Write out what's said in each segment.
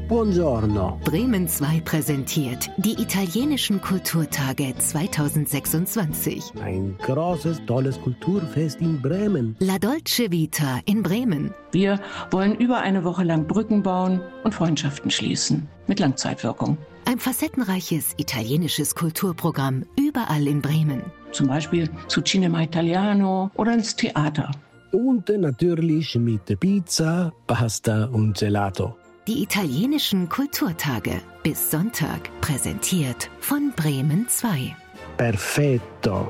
Buongiorno. Bremen 2 präsentiert die italienischen Kulturtage 2026. Ein großes, tolles Kulturfest in Bremen. La Dolce Vita in Bremen. Wir wollen über eine Woche lang Brücken bauen und Freundschaften schließen. Mit Langzeitwirkung. Ein facettenreiches italienisches Kulturprogramm überall in Bremen. Zum Beispiel zu Cinema Italiano oder ins Theater. Und natürlich mit Pizza, Pasta und Gelato. Die italienischen Kulturtage bis Sonntag, präsentiert von Bremen 2. Perfetto.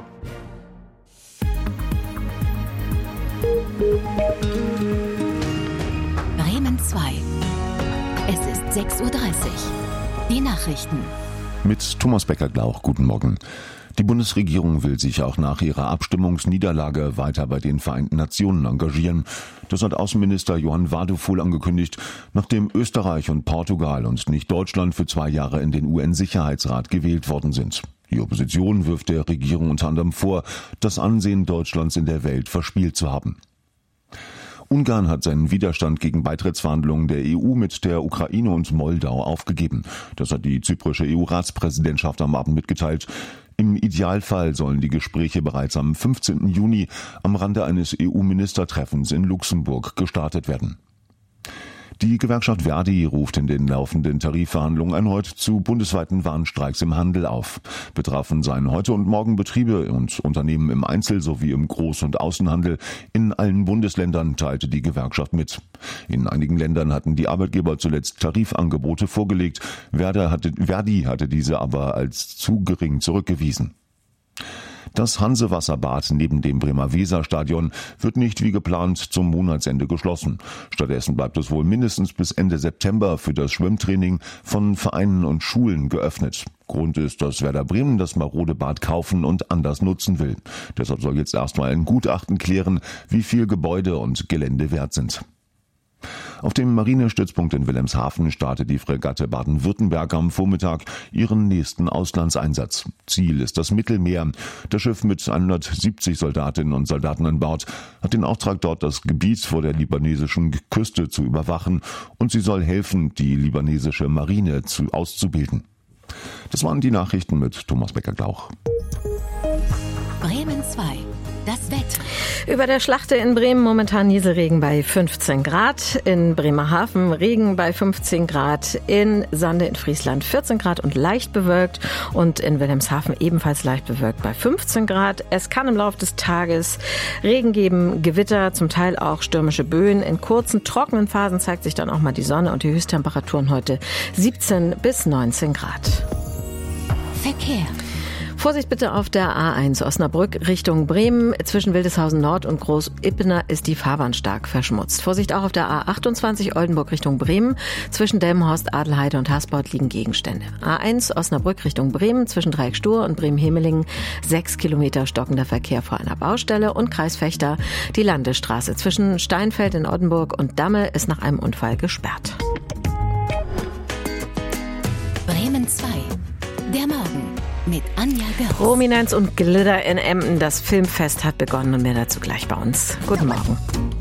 Bremen 2. Es ist 6:30 Uhr. Die Nachrichten. Mit Thomas Becker-Glauch, guten Morgen. Die Bundesregierung will sich auch nach ihrer Abstimmungsniederlage weiter bei den Vereinten Nationen engagieren. Das hat Außenminister Johann Wadefuhl angekündigt, nachdem Österreich und Portugal und nicht Deutschland für 2 Jahre in den UN-Sicherheitsrat gewählt worden sind. Die Opposition wirft der Regierung unter anderem vor, das Ansehen Deutschlands in der Welt verspielt zu haben. Ungarn hat seinen Widerstand gegen Beitrittsverhandlungen der EU mit der Ukraine und Moldau aufgegeben. Das hat die zyprische EU-Ratspräsidentschaft am Abend mitgeteilt. Im Idealfall sollen die Gespräche bereits am 15. Juni am Rande eines EU-Ministertreffens in Luxemburg gestartet werden. Die Gewerkschaft Verdi ruft in den laufenden Tarifverhandlungen erneut zu bundesweiten Warnstreiks im Handel auf. Betroffen seien heute und morgen Betriebe und Unternehmen im Einzel- sowie im Groß- und Außenhandel in allen Bundesländern, teilte die Gewerkschaft mit. In einigen Ländern hatten die Arbeitgeber zuletzt Tarifangebote vorgelegt. Verdi hatte diese aber als zu gering zurückgewiesen. Das Hanse-Wasserbad neben dem Bremer Weserstadion wird nicht wie geplant zum Monatsende geschlossen. Stattdessen bleibt es wohl mindestens bis Ende September für das Schwimmtraining von Vereinen und Schulen geöffnet. Grund ist, dass Werder Bremen das marode Bad kaufen und anders nutzen will. Deshalb soll jetzt erstmal ein Gutachten klären, wie viel Gebäude und Gelände wert sind. Auf dem Marinestützpunkt in Wilhelmshaven startet die Fregatte Baden-Württemberg am Vormittag ihren nächsten Auslandseinsatz. Ziel ist das Mittelmeer. Das Schiff mit 170 Soldatinnen und Soldaten an Bord hat den Auftrag, dort das Gebiet vor der libanesischen Küste zu überwachen, und sie soll helfen, die libanesische Marine auszubilden. Das waren die Nachrichten mit Thomas Becker-Glauch. Bremen 2. Das Wetter. Über der Schlachte in Bremen momentan Nieselregen bei 15 Grad. In Bremerhaven Regen bei 15 Grad. In Sande in Friesland 14 Grad und leicht bewölkt. Und in Wilhelmshaven ebenfalls leicht bewölkt bei 15 Grad. Es kann im Laufe des Tages Regen geben, Gewitter, zum Teil auch stürmische Böen. In kurzen, trockenen Phasen zeigt sich dann auch mal die Sonne und die Höchsttemperaturen heute 17 bis 19 Grad. Verkehr. Vorsicht bitte auf der A1 Osnabrück Richtung Bremen. Zwischen Wildeshausen Nord und Groß-Ippener ist die Fahrbahn stark verschmutzt. Vorsicht auch auf der A28 Oldenburg Richtung Bremen. Zwischen Delmenhorst, Adelheide und Hasbaut liegen Gegenstände. A1 Osnabrück Richtung Bremen. Zwischen Dreieck Stur und Bremen-Hemelingen 6 Kilometer stockender Verkehr vor einer Baustelle. Und Kreis Vechta die Landesstraße zwischen Steinfeld in Oldenburg und Damme ist nach einem Unfall gesperrt. Bremen 2. Der Morgen. Mit Anja Görs. Prominenz und Glitter in Emden. Das Filmfest hat begonnen und mehr dazu gleich bei uns. Guten Morgen.